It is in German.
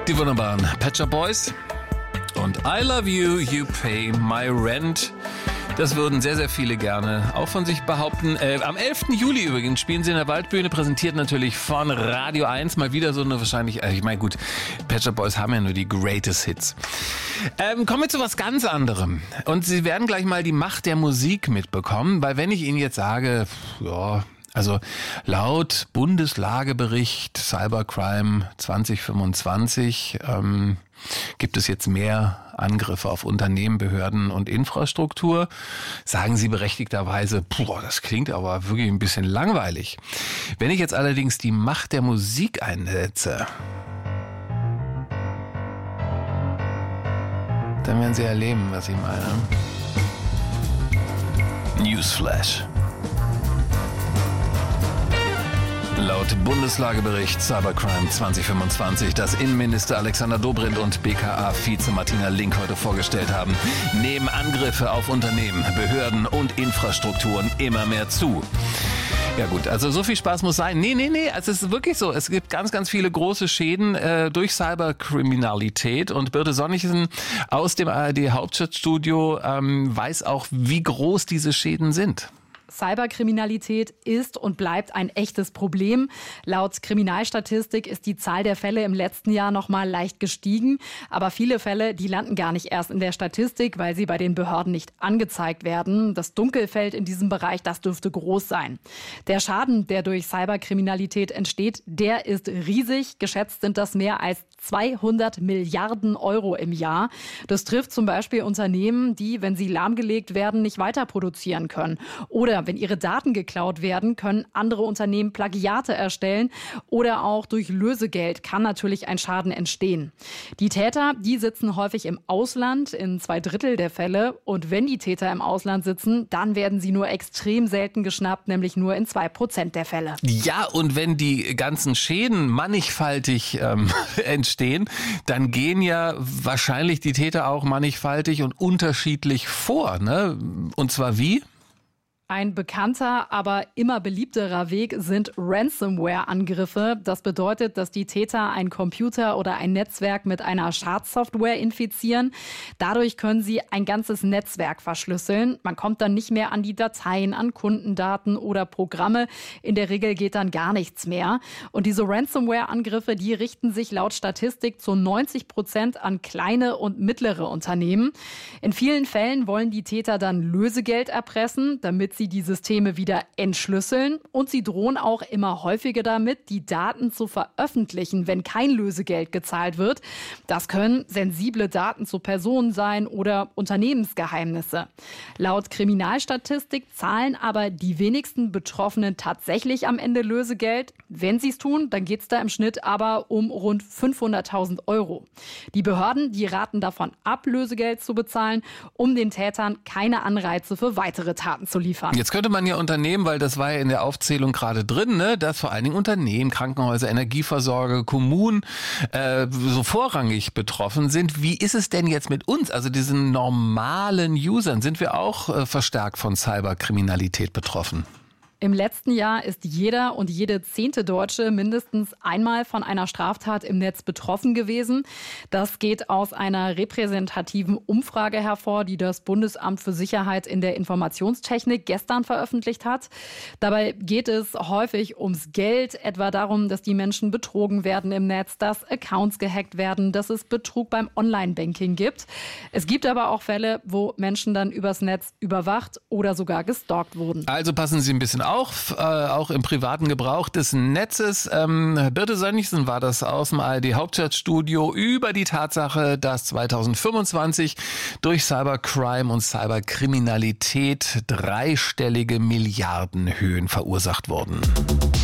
Die wunderbaren Pet Shop Boys und I Love You, You Pay My Rent. Das würden sehr, sehr viele gerne auch von sich behaupten. Am 11. Juli übrigens spielen sie in der Waldbühne, präsentiert natürlich von Radio 1. Mal wieder so eine wahrscheinlich, ich meine gut, Pet Shop Boys haben ja nur die Greatest Hits. Kommen wir zu was ganz anderem. Und Sie werden gleich mal die Macht der Musik mitbekommen, weil wenn ich Ihnen jetzt sage, ja, also laut Bundeslagebericht Cybercrime 2025 gibt es jetzt mehr Angriffe auf Unternehmen, Behörden und Infrastruktur. Sagen Sie berechtigterweise, das klingt aber wirklich ein bisschen langweilig. Wenn ich jetzt allerdings die Macht der Musik einsetze, dann werden Sie erleben, was ich meine. Newsflash. Laut Bundeslagebericht Cybercrime 2025, das Innenminister Alexander Dobrindt und BKA-Vize Martina Link heute vorgestellt haben, nehmen Angriffe auf Unternehmen, Behörden und Infrastrukturen immer mehr zu. Ja gut, also so viel Spaß muss sein. Nee, es ist wirklich so. Es gibt ganz, ganz viele große Schäden durch Cyberkriminalität und Birte Sonnichsen aus dem ARD-Hauptstadtstudio weiß auch, wie groß diese Schäden sind. Cyberkriminalität ist und bleibt ein echtes Problem. Laut Kriminalstatistik ist die Zahl der Fälle im letzten Jahr noch mal leicht gestiegen. Aber viele Fälle, die landen gar nicht erst in der Statistik, weil sie bei den Behörden nicht angezeigt werden. Das Dunkelfeld in diesem Bereich, das dürfte groß sein. Der Schaden, der durch Cyberkriminalität entsteht, der ist riesig. Geschätzt sind das mehr als 200 Milliarden Euro im Jahr. Das trifft zum Beispiel Unternehmen, die, wenn sie lahmgelegt werden, nicht weiter produzieren können. Oder wenn ihre Daten geklaut werden, können andere Unternehmen Plagiate erstellen. Oder auch durch Lösegeld kann natürlich ein Schaden entstehen. Die Täter, die sitzen häufig im Ausland, in 2/3 der Fälle. Und wenn die Täter im Ausland sitzen, dann werden sie nur extrem selten geschnappt, nämlich nur in 2% der Fälle. Ja, und wenn die ganzen Schäden mannigfaltig entstehen, dann gehen ja wahrscheinlich die Täter auch mannigfaltig und unterschiedlich vor, ne? Und zwar wie? Ein bekannter, aber immer beliebterer Weg sind Ransomware-Angriffe. Das bedeutet, dass die Täter einen Computer oder ein Netzwerk mit einer Schadsoftware infizieren. Dadurch können sie ein ganzes Netzwerk verschlüsseln. Man kommt dann nicht mehr an die Dateien, an Kundendaten oder Programme. In der Regel geht dann gar nichts mehr. Und diese Ransomware-Angriffe, die richten sich laut Statistik zu 90% an kleine und mittlere Unternehmen. In vielen Fällen wollen die Täter dann Lösegeld erpressen, damit sie die Systeme wieder entschlüsseln, und sie drohen auch immer häufiger damit, die Daten zu veröffentlichen, wenn kein Lösegeld gezahlt wird. Das können sensible Daten zu Personen sein oder Unternehmensgeheimnisse. Laut Kriminalstatistik zahlen aber die wenigsten Betroffenen tatsächlich am Ende Lösegeld. Wenn sie es tun, dann geht es da im Schnitt aber um rund 500.000 Euro. Die Behörden, die raten davon ab, Lösegeld zu bezahlen, um den Tätern keine Anreize für weitere Taten zu liefern. Jetzt könnte man ja Unternehmen, weil das war ja in der Aufzählung gerade drin, ne, dass vor allen Dingen Unternehmen, Krankenhäuser, Energieversorger, Kommunen so vorrangig betroffen sind. Wie ist es denn jetzt mit uns, also diesen normalen Usern? Sind wir auch verstärkt von Cyberkriminalität betroffen? Im letzten Jahr ist jeder und jede 10. Deutsche mindestens einmal von einer Straftat im Netz betroffen gewesen. Das geht aus einer repräsentativen Umfrage hervor, die das Bundesamt für Sicherheit in der Informationstechnik gestern veröffentlicht hat. Dabei geht es häufig ums Geld, etwa darum, dass die Menschen betrogen werden im Netz, dass Accounts gehackt werden, dass es Betrug beim Online-Banking gibt. Es gibt aber auch Fälle, wo Menschen dann übers Netz überwacht oder sogar gestalkt wurden. Also passen Sie ein bisschen auch im privaten Gebrauch des Netzes. Birte Sönnigsen war das aus dem ARD-Hauptstadtstudio über die Tatsache, dass 2025 durch Cybercrime und Cyberkriminalität dreistellige Milliardenhöhen verursacht wurden.